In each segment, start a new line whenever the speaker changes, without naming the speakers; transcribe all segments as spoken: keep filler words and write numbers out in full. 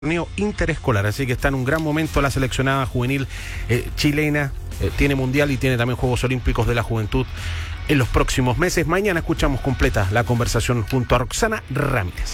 torneo interescolar, así que está en un gran momento la seleccionada juvenil eh, chilena, eh, tiene mundial y tiene también Juegos Olímpicos de la Juventud en los próximos meses. Mañana escuchamos completa la conversación junto a Roxana Ramírez.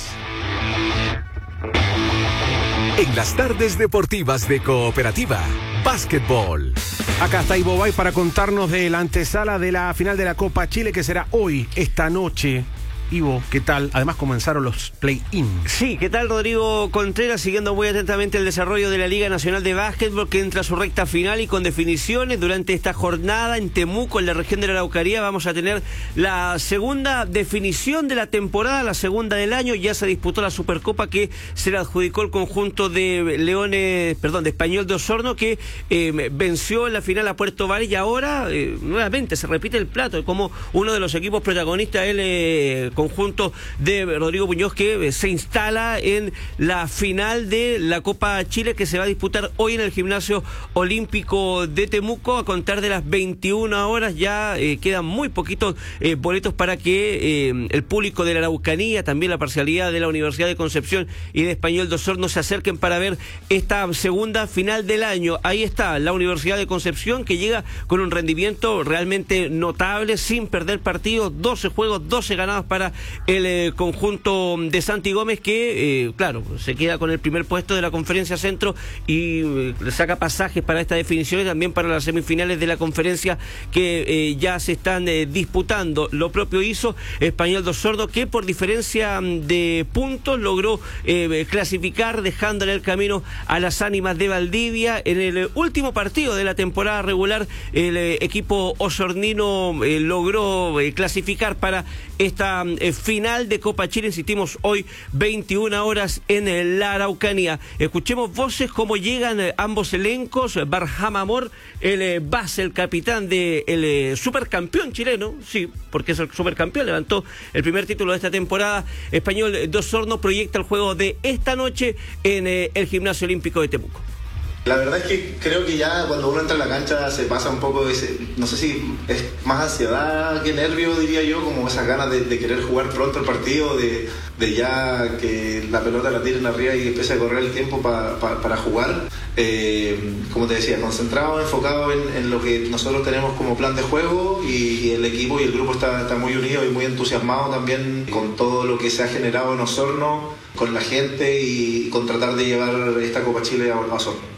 En las tardes deportivas de Cooperativa, básquetbol.
Acá está Ivo Bay para contarnos de la antesala de la final de la Copa Chile, que será hoy, esta noche. Ivo, ¿qué tal? Además comenzaron los play-in.
Sí, ¿qué tal, Rodrigo Contreras? Siguiendo muy atentamente el desarrollo de la Liga Nacional de Básquetbol, que entra a su recta final y con definiciones durante esta jornada en Temuco, en la región de la Araucanía. Vamos a tener la segunda definición de la temporada, la segunda del año. Ya se disputó la Supercopa, que se la adjudicó el conjunto de Leones, perdón, de Español de Osorno, que eh, venció en la final a Puerto Varas, y ahora eh, nuevamente se repite el plato como uno de los equipos protagonistas, el eh, conjunto de Rodrigo Muñoz, que eh, se instala en la final de la Copa Chile, que se va a disputar hoy en el Gimnasio Olímpico de Temuco a contar de las veintiuna horas. Ya eh, quedan muy poquitos eh, boletos para que eh, el público de la Araucanía, también la parcialidad de la Universidad de Concepción y de Español de Osorno se acerquen para ver esta segunda final del año. Ahí está la Universidad de Concepción, que llega con un rendimiento realmente notable, sin perder partidos, doce juegos, doce ganados para el eh, conjunto de Santi Gómez, que eh, claro, se queda con el primer puesto de la Conferencia Centro y eh, saca pasajes para esta definición y también para las semifinales de la conferencia que eh, ya se están eh, disputando. Lo propio hizo Español de Osorno, que por diferencia de puntos logró eh, clasificar, dejándole el camino a las Ánimas de Valdivia. En el último partido de la temporada regular, el eh, equipo osornino eh, logró eh, clasificar para esta eh, final de Copa Chile. Insistimos, hoy veintiuna horas en eh, la Araucanía. Escuchemos voces cómo llegan eh, ambos elencos. Barham Amor, el eh, base, el capitán del de, eh, supercampeón chileno, sí, porque es el supercampeón, levantó el primer título de esta temporada. Español de Osorno proyecta el juego de esta noche en eh, el Gimnasio Olímpico de Temuco.
La verdad es que creo que ya cuando uno entra a la cancha se pasa un poco, ese, no sé si es más ansiedad que nervio, diría yo, como esas ganas de, de querer jugar pronto el partido, de, de ya que la pelota la tiren arriba y empiece a correr el tiempo pa, pa, para jugar. Eh, como te decía, concentrado, enfocado en, en lo que nosotros tenemos como plan de juego, y, y el equipo y el grupo está, está muy unido y muy entusiasmado también con todo lo que se ha generado en Osorno, con la gente y con tratar de llevar esta Copa Chile a, a Osorno.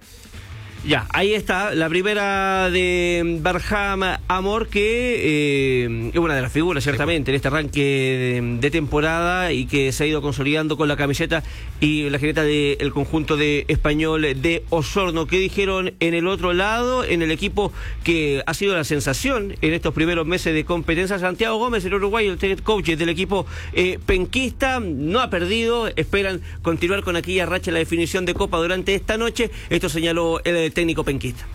Ya, ahí está la primera de Barham Amor, que eh, es una de las figuras ciertamente en este arranque de, de temporada y que se ha ido consolidando con la camiseta y la jineta del conjunto de Español de Osorno. ¿Qué dijeron en el otro lado? En el equipo que ha sido la sensación en estos primeros meses de competencia, Santiago Gómez, el uruguayo, el head coach del equipo eh, penquista, no ha perdido, esperan continuar con aquella racha en la definición de Copa durante esta noche. Esto señaló el técnico penquista.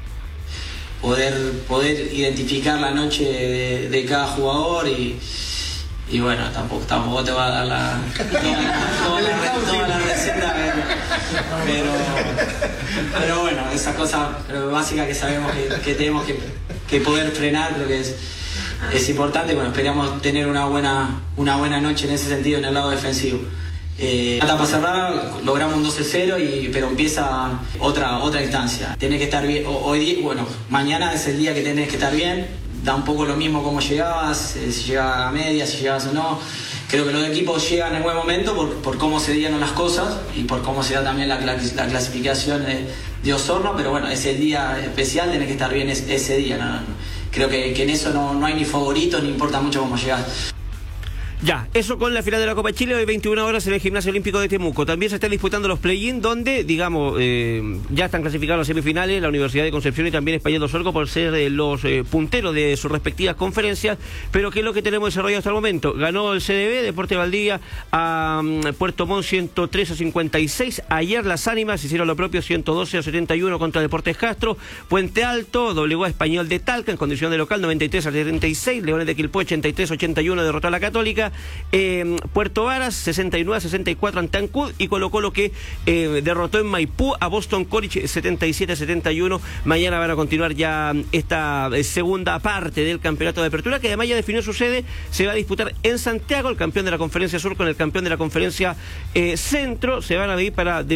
Poder, poder identificar la noche de, de cada jugador y, y bueno, tampoco, tampoco te va a dar la, toda, toda la, toda la receta, pero, pero bueno, esa cosa básica que sabemos que, que tenemos que, que poder frenar, creo que es, es importante. Bueno, esperamos tener una buena, una buena noche en ese sentido en el lado defensivo. Eh, etapa cerrada, logramos un doce cero, y, pero empieza otra otra instancia. Tenés que estar bien, hoy, bueno, mañana es el día que tenés que estar bien. Da un poco lo mismo cómo llegabas, eh, si llegabas a media, si llegabas o no. Creo que los equipos llegan en buen momento por, por cómo se dieron las cosas y por cómo se da también la, la, la clasificación de, de Osorno, pero bueno, es el día especial, tenés que estar bien ese, ese día. ¿no? Creo que, que en eso no, no hay ni favoritos, ni importa mucho cómo llegás.
Ya, eso con la final de la Copa Chile, hoy veintiuna horas en el Gimnasio Olímpico de Temuco. También se están disputando los play-in, donde, digamos, eh, ya están clasificados las semifinales, la Universidad de Concepción y también Español de Osorno, por ser eh, los eh, punteros de sus respectivas conferencias. Pero ¿qué es lo que tenemos desarrollado hasta el momento? Ganó el C D B, Deporte Valdivia, a um, Puerto Montt ciento tres a cincuenta y seis. Ayer las Ánimas hicieron lo propio, ciento doce a setenta y uno contra Deportes Castro. Puente Alto doblegó a Español de Talca en condición de local, noventa y tres a setenta y seis. Leones de Quilpué, ochenta y tres a ochenta y uno, derrotó a la Católica. día eh, Puerto Varas, sesenta y nueve a sesenta y cuatro ante Ancud, y Colo Colo que eh, derrotó en Maipú a Boston College setenta y siete a setenta y uno. Mañana van a continuar ya esta eh, segunda parte del campeonato de apertura, que además ya definió su sede. Se va a disputar en Santiago, el campeón de la Conferencia Sur con el campeón de la Conferencia eh, Centro. Se van a ir para